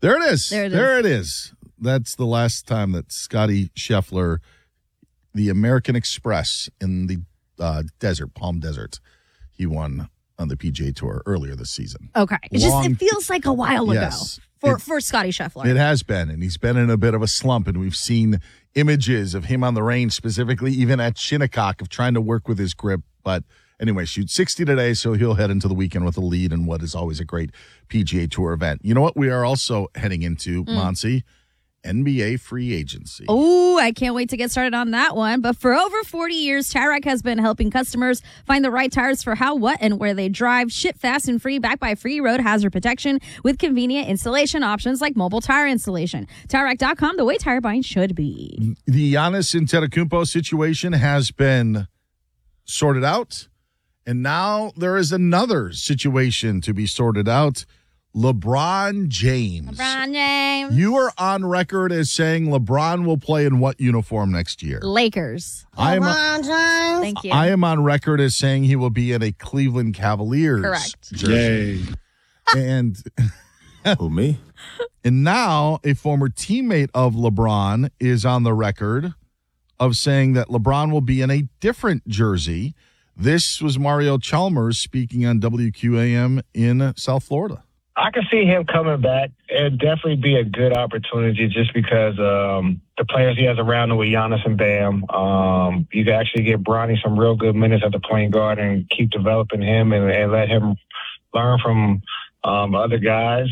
There it is. There it is. There it is. That's the last time that Scotty Scheffler, the American Express in the Palm Desert, he won on the PGA Tour earlier this season. Okay. It feels like a while ago for Scotty Scheffler. It has been, and he's been in a bit of a slump, and we've seen images of him on the range, specifically even at Shinnecock, of trying to work with his grip. But anyway, shoot 60 today, so he'll head into the weekend with a lead in what is always a great PGA Tour event. You know what we are also heading into, Monsi? NBA free agency. Oh, I can't wait to get started on that one. But for over 40 years, Tire Rack has been helping customers find the right tires for how, what, and where they drive. Ship fast and free, backed by free road hazard protection with convenient installation options like mobile tire installation. TireRack.com, the way tire buying should be. The Giannis Antetokounmpo situation has been sorted out, and now there is another situation to be sorted out. LeBron James. You are on record as saying LeBron will play in what uniform next year? Lakers. Thank you. I am on record as saying he will be in a Cleveland Cavaliers Correct. jersey. Yay. And who, me? And now a former teammate of LeBron is on the record of saying that LeBron will be in a different jersey. This was Mario Chalmers speaking on WQAM in South Florida. I can see him coming back. It'd definitely be a good opportunity just because the players he has around him with Giannis and Bam. You can actually get Bronny some real good minutes at the point guard and keep developing him and let him learn from other guys.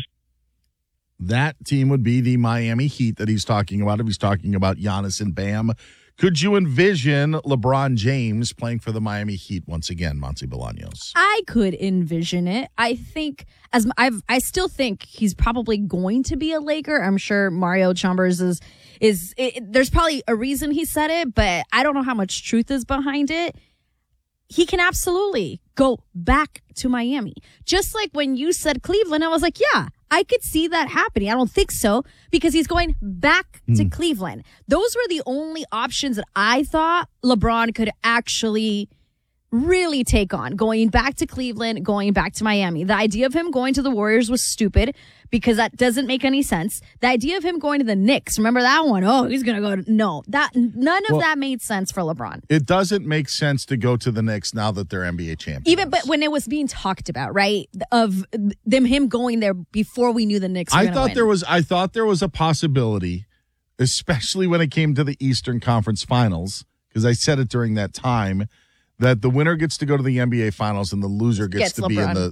That team would be the Miami Heat that he's talking about. If he's talking about Giannis and Bam, could you envision LeBron James playing for the Miami Heat once again, Monty Bolaños? I could envision it. I think I still think he's probably going to be a Laker. I'm sure Mario Chalmers is there's probably a reason he said it, but I don't know how much truth is behind it. He can absolutely go back to Miami. Just like when you said Cleveland, I was like, yeah, I could see that happening. I don't think so because he's going back to Cleveland. Those were the only options that I thought LeBron could actually really take on, going back to Cleveland, going back to Miami. The idea of him going to the Warriors was stupid because that doesn't make any sense. The idea of him going to the Knicks, remember that one? Oh, he's going to go to, no, none of that made sense for LeBron. It doesn't make sense to go to the Knicks now that they're NBA champions. But when it was being talked about, right, of him going there before we knew the Knicks were I thought there was a possibility, especially when it came to the Eastern Conference Finals, because I said it during that time, that the winner gets to go to the NBA Finals and the loser gets to be LeBron.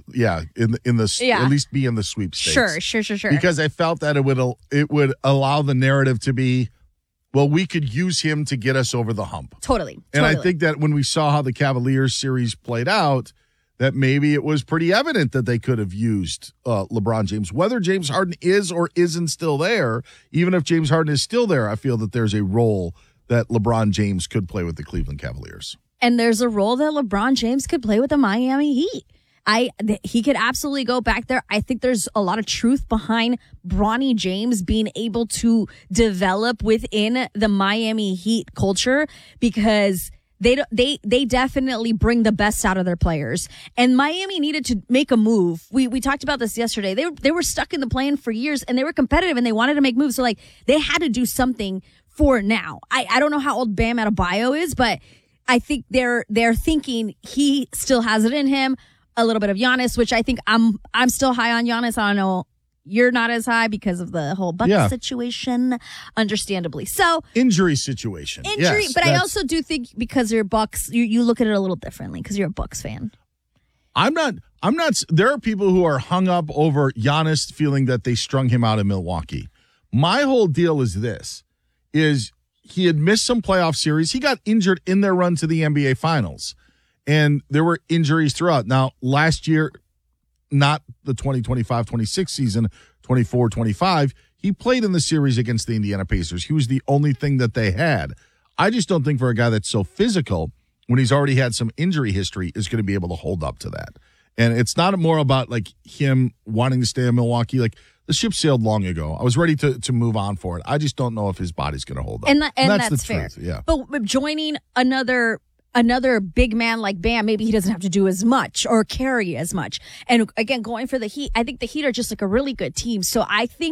at least be in the sweepstakes. Sure. Because I felt that it would allow the narrative to be, well, we could use him to get us over the hump. Totally. And I think that when we saw how the Cavaliers series played out, that maybe it was pretty evident that they could have used LeBron James. Whether James Harden is or isn't still there, even if James Harden is still there, I feel that there's a role that LeBron James could play with the Cleveland Cavaliers. And there's a role that LeBron James could play with the Miami Heat. He could absolutely go back there. I think there's a lot of truth behind Bronny James being able to develop within the Miami Heat culture because they definitely bring the best out of their players. And Miami needed to make a move. We talked about this yesterday. They were stuck in the play-in for years and they were competitive and they wanted to make moves. So they had to do something for now. I don't know how old Bam Adebayo is, but I think they're thinking he still has it in him. A little bit of Giannis, which I think I'm still high on Giannis. I don't know. You're not as high because of the whole Bucks situation, understandably. So injury situation. Yes, but I also do think because you're Bucks, you look at it a little differently because you're a Bucks fan. I'm not. There are people who are hung up over Giannis feeling that they strung him out in Milwaukee. My whole deal is this: he had missed some playoff series. He got injured in their run to the NBA Finals. And there were injuries throughout. Now, last year, not the 2025-26 season, 24-25, he played in the series against the Indiana Pacers. He was the only thing that they had. I just don't think for a guy that's so physical, when he's already had some injury history, is going to be able to hold up to that. And it's not more about him wanting to stay in Milwaukee. The ship sailed long ago. I was ready to move on for it. I just don't know if his body's going to hold up. And that's the fair. truth. Yeah. But joining another big man like Bam, maybe he doesn't have to do as much or carry as much. And again, going for the Heat, I think the Heat are just a really good team. So I think